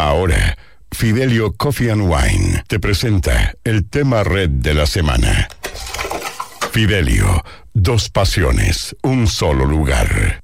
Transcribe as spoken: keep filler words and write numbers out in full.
Ahora, Fidelio Coffee and Wine te presenta el tema red de la semana. Fidelio, dos pasiones, un solo lugar.